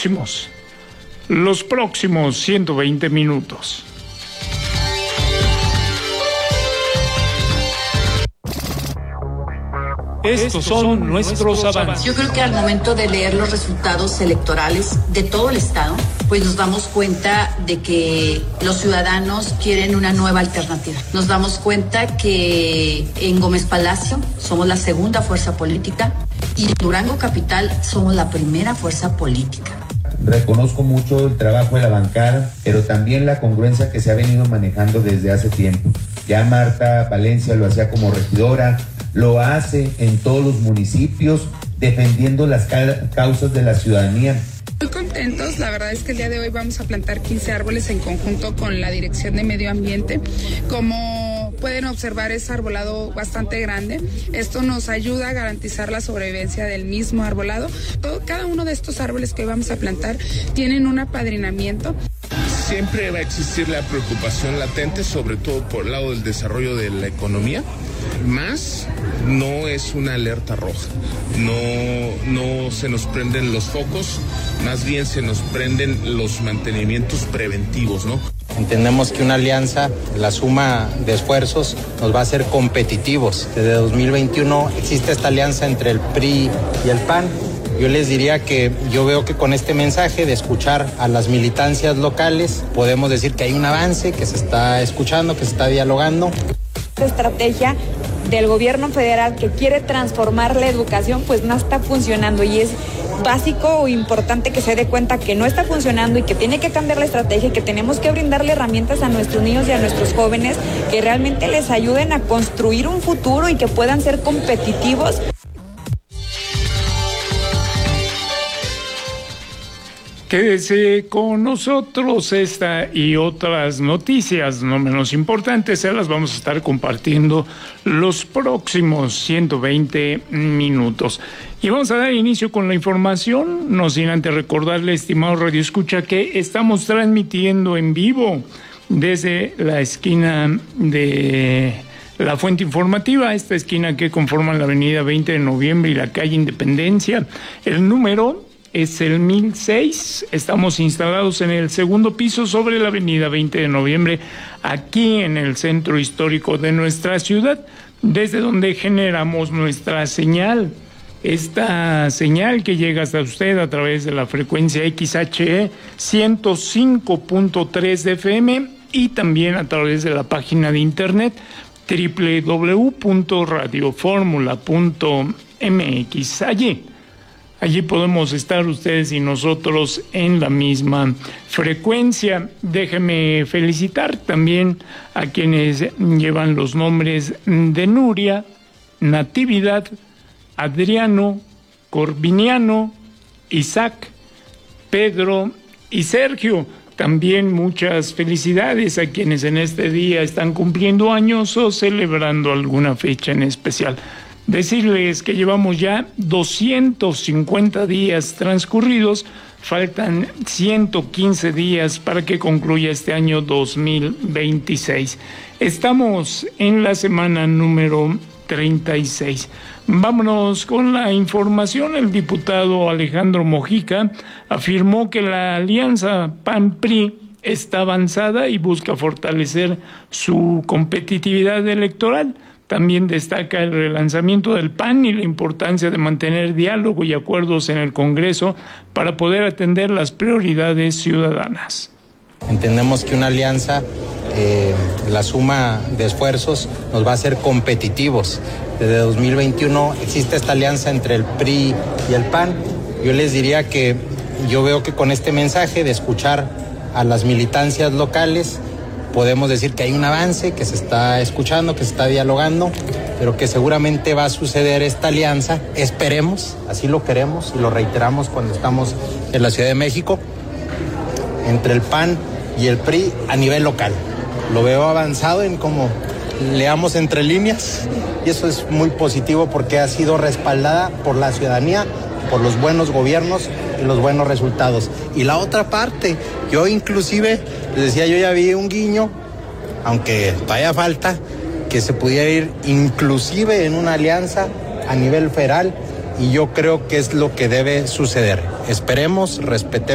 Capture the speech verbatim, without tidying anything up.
próximos, los próximos ciento veinte minutos. Estos son nuestros avances. Yo creo que al momento de leer los resultados electorales de todo el estado, pues nos damos cuenta de que los ciudadanos quieren una nueva alternativa. Nos damos cuenta que en Gómez Palacio somos la segunda fuerza política y en Durango Capital somos la primera fuerza política. Reconozco mucho el trabajo de la bancada, pero también la congruencia que se ha venido manejando desde hace tiempo. Ya Marta Valencia lo hacía como regidora, lo hace en todos los municipios, defendiendo las ca- causas de la ciudadanía. Muy contentos, la verdad es que el día de hoy vamos a plantar quince árboles en conjunto con la Dirección de Medio Ambiente. Como pueden observar, es arbolado bastante grande. Esto nos ayuda a garantizar la sobrevivencia del mismo arbolado. Todo, cada uno de estos árboles que hoy vamos a plantar tienen un apadrinamiento. Siempre va a existir la preocupación latente, sobre todo por el lado del desarrollo de la economía, más no es una alerta roja, no, no se nos prenden los focos, más bien se nos prenden los mantenimientos preventivos, ¿no? Entendemos que una alianza, la suma de esfuerzos, nos va a hacer competitivos. Desde dos mil veintiuno existe esta alianza entre el P R I y el P A N. Yo les diría que yo veo que con este mensaje de escuchar a las militancias locales, podemos decir que hay un avance, que se está escuchando, que se está dialogando. Esta estrategia del gobierno federal que quiere transformar la educación, pues no está funcionando, y es básico o importante que se dé cuenta que no está funcionando y que tiene que cambiar la estrategia y que tenemos que brindarle herramientas a nuestros niños y a nuestros jóvenes que realmente les ayuden a construir un futuro y que puedan ser competitivos. Quédese con nosotros. Esta y otras noticias no menos importantes se las vamos a estar compartiendo los próximos ciento veinte minutos. Y vamos a dar inicio con la información, no sin antes recordarle, estimado Radio Escucha, que estamos transmitiendo en vivo desde la esquina de la Fuente Informativa, esta esquina que conforma la avenida veinte de noviembre y la calle Independencia. El número es el mil seis, estamos instalados en el segundo piso sobre la avenida veinte de noviembre, aquí en el centro histórico de nuestra ciudad, desde donde generamos nuestra señal. Esta señal que llega hasta usted a través de la frecuencia X H E ciento cinco punto tres de F M y también a través de la página de internet doble u doble u doble u punto radio fórmula punto m x. Allí Allí podemos estar ustedes y nosotros en la misma frecuencia. Déjeme felicitar también a quienes llevan los nombres de Nuria, Natividad, Adriano, Corbiniano, Isaac, Pedro y Sergio. También muchas felicidades a quienes en este día están cumpliendo años o celebrando alguna fecha en especial. Decirles que llevamos ya doscientos cincuenta días transcurridos, faltan ciento quince días para que concluya este año dos mil veintiséis. Estamos en la semana número treinta y seis. Vámonos con la información. El diputado Alejandro Mojica afirmó que la alianza P A N P R I está avanzada y busca fortalecer su competitividad electoral. También destaca el relanzamiento del P A N y la importancia de mantener diálogo y acuerdos en el Congreso para poder atender las prioridades ciudadanas. Entendemos que una alianza, eh, la suma de esfuerzos, nos va a hacer competitivos. Desde dos mil veintiuno existe esta alianza entre el P R I y el P A N. Yo les diría que yo veo que con este mensaje de escuchar a las militancias locales, podemos decir que hay un avance, que se está escuchando, que se está dialogando, pero que seguramente va a suceder esta alianza, esperemos, así lo queremos y lo reiteramos cuando estamos en la Ciudad de México, entre el P A N y el P R I a nivel local. Lo veo avanzado en cómo leamos entre líneas y eso es muy positivo porque ha sido respaldada por la ciudadanía, por los buenos gobiernos y los buenos resultados. Y la otra parte, yo inclusive, les decía, yo ya vi un guiño, aunque todavía falta, que se pudiera ir inclusive en una alianza a nivel federal y yo creo que es lo que debe suceder. Esperemos, respetemos